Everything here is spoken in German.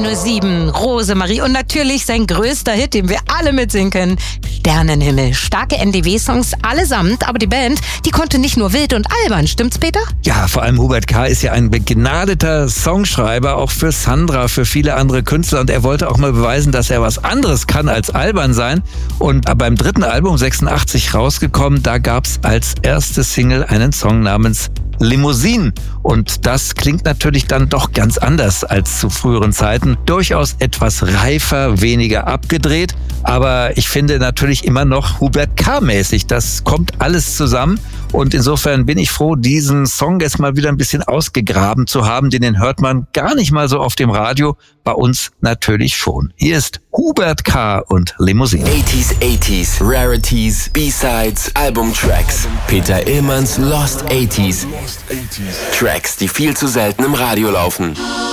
107, Rosemarie und natürlich sein größter Hit, den wir alle mitsingen können, Sternenhimmel. Starke NDW-Songs allesamt, aber die Band, die konnte nicht nur wild und albern, stimmt's, Peter? Ja, vor allem Hubert K. ist ja ein begnadeter Songschreiber, auch für Sandra, für viele andere Künstler, und er wollte auch mal beweisen, dass er was anderes kann als albern sein. Und beim dritten Album, 86 rausgekommen, da gab's als erste Single einen Song namens Limousine. Und das klingt natürlich dann doch ganz anders als zu früheren Zeiten. Durchaus etwas reifer, weniger abgedreht. Aber ich finde natürlich immer noch Hubert K-mäßig. Das kommt alles zusammen. Und insofern bin ich froh, diesen Song jetzt mal wieder ein bisschen ausgegraben zu haben. Den hört man gar nicht mal so auf dem Radio. Bei uns natürlich schon. Hier ist Hubert K. und Limousine. 80s, Rarities, B-Sides, Albumtracks. Peter Illmanns Lost 80s. Tracks, die viel zu selten im Radio laufen.